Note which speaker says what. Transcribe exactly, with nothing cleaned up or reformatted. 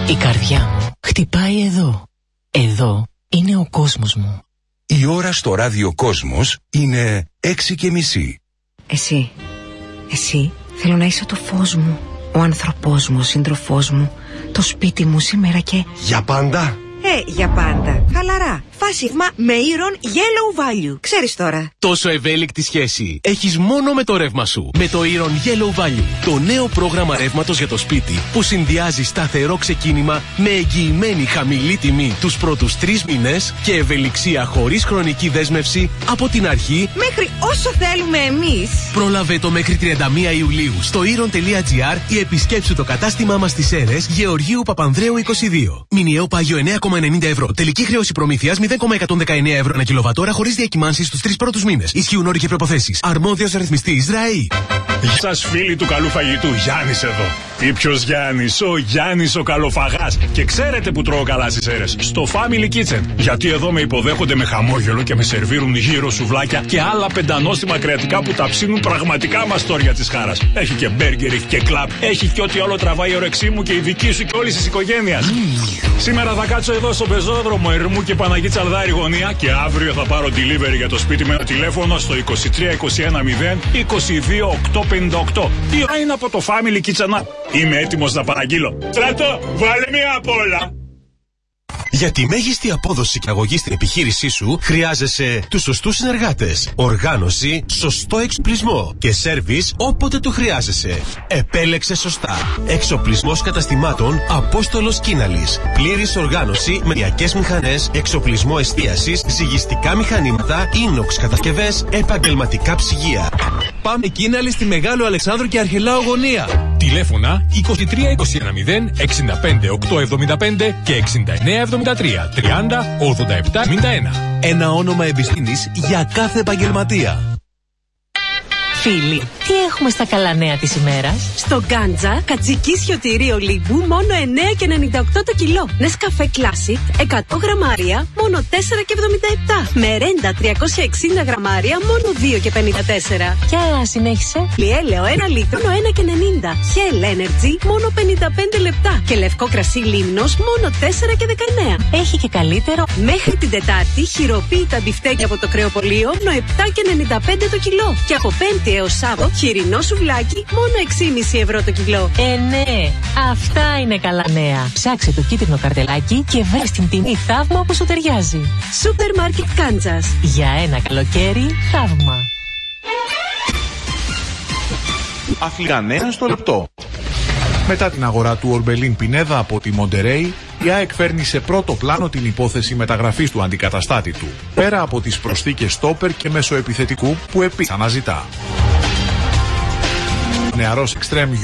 Speaker 1: Η καρδιά μου χτυπάει εδώ. Εδώ είναι ο κόσμος μου.
Speaker 2: Η ώρα στο ράδιο Κόσμος είναι έξι και μισή.
Speaker 3: Εσύ, εσύ θέλω να είσαι το φως μου, ο άνθρωπός μου, ο σύντροφός μου, το σπίτι μου σήμερα και...
Speaker 4: Για πάντα.
Speaker 3: Ε, για πάντα. Χαλαρά. Φάσιγμα με ήρων Yellow Value. Ξέρεις τώρα.
Speaker 5: Τόσο ευέλικτη σχέση έχεις μόνο με το ρεύμα σου. Με το ήρων Yellow Value. Το νέο πρόγραμμα ρεύματος για το σπίτι που συνδυάζει σταθερό ξεκίνημα με εγγυημένη χαμηλή τιμή τους πρώτους τρεις μήνες και ευελιξία χωρίς χρονική δέσμευση από την αρχή
Speaker 3: μέχρι όσο θέλουμε εμείς.
Speaker 5: Πρόλαβε το μέχρι τριάντα μία Ιουλίου στο ήρων τελεία τζι άρ ή επισκέψου το κατάστημά μας στις Σέρρες Γεωργίου Παπανδρέου είκοσι δύο. Μηνιαίο πάγιο εννέα κόμμα ενενήντα ευρώ. Τελική χρέωση προμήθειας μηδέν κόμμα εκατόν δεκαεννέα ευρώ ανά κιλοβατόρα χωρίς διακυμάνσεις στους τρεις πρώτους μήνες. Ισχύουν όροι και προϋποθέσεις. Αρμόδιος ρυθμιστής ΡΑΗ.
Speaker 6: Γεια σας φίλοι του καλού φαγητού, Γιάννης εδώ. Ή ποιος Γιάννης? Ο Γιάννης ο καλοφαγάς. Και ξέρετε που τρώω καλά στις Σέρρες? Στο Family Kitchen. Γιατί εδώ με υποδέχονται με χαμόγελο και με σερβίρουν γύρω σουβλάκια και άλλα πεντανόστιμα κρεατικά που τα ψήνουν πραγματικά μαστόρια της χάρας. Έχει και μπέργκερ, έχει και κλαπ, έχει και ό,τι άλλο τραβάει η όρεξή μου και η δική σου και όλης της οικογένειας. Mm. Σήμερα θα κάτσω εδώ στο πεζόδρομο Ερμού και Παναγή Τσαλδάρη γωνία και αύριο θα πάρω delivery για το σπίτι με ένα τηλέφωνο στο είκοσι τρία είκοσι ένα μηδέν είκοσι δύο οκτακόσια πενήντα οκτώ. Τι είναι από το Family Kitchen. Είμαι έτοιμος να παραγγείλω. Στρατό, βάλε μία απ' όλα.
Speaker 7: Για τη μέγιστη απόδοση και αγωγή στην επιχείρησή σου χρειάζεσαι τους σωστούς συνεργάτες, οργάνωση, σωστό εξοπλισμό και σέρβις όποτε το χρειάζεσαι. Επέλεξε σωστά. Εξοπλισμός καταστημάτων Απόστολος Κίναλης. Πλήρης οργάνωση με διακές μηχανές, εξοπλισμό εστίασης, ζυγιστικά μηχανήματα, ίνοξ κατασκευές, επαγγελματικά ψυγεία.
Speaker 8: Πάμε Κίναλη στη Μεγάλο Αλεξάνδρου και Αρχελάου γωνία. Τηλέφωνα είκοσι τρία είκοσι ένα μηδέν εξήντα πέντε οκτακόσια εβδομήντα πέντε και εξήντα εννέα εβδομήντα τρία τριάντα ογδόντα επτά εβδομήντα ένα. Ένα όνομα εμπιστήνης για κάθε επαγγελματία.
Speaker 1: Φίλοι, τι έχουμε στα καλά νέα της ημέρας?
Speaker 9: Στο Γκάντζα, κατσική σιωτηρίο Λίμπου, μόνο εννέα και ενενήντα οκτώ το κιλό. Νεσκαφέ Classic, εκατό γραμμάρια, μόνο τέσσερα και εβδομήντα επτά. Μερέντα τριακόσια εξήντα γραμμάρια, μόνο δύο και πενήντα τέσσερα.
Speaker 1: Για συνέχισε.
Speaker 9: Λιέλαιο ένα λίτρο, ένα και ενενήντα. Hell Energy, μόνο πενήντα πέντε λεπτά. Και λευκό κρασί Λίμνος, μόνο τέσσερα και δεκαεννέα.
Speaker 1: Έχει και καλύτερο.
Speaker 9: Μέχρι την Τετάρτη, χειροποίητα μπιφτέκια από το κρεοπωλείο, μόνο επτά και ενενήντα πέντε το κιλό. Και από Πέμπτη έως Σάββατο, χοιρινό σουβλάκι, μόνο έξι κόμμα πέντε ευρώ το κιλό.
Speaker 1: Ε, ναι, αυτά είναι καλά νέα. Ψάξε το κίτρινο καρτελάκι και βρες την τιμή θαύμα που σου ταιριάζει.
Speaker 9: Σούπερ Μάρκετ Κάντζας.
Speaker 1: Για ένα καλοκαίρι θαύμα.
Speaker 10: Αθλητικά νέα στο λεπτό. Μετά την αγορά του Ορμπελίν Πινέδα από τη Μοντερέι, η ΑΕΚ φέρνει σε πρώτο πλάνο την υπόθεση μεταγραφής του αντικαταστάτη του, πέρα από τις προσθήκες στόπερ και μεσοεπιθετικού που επίσης αναζητά. Νεαρός εξτρέμ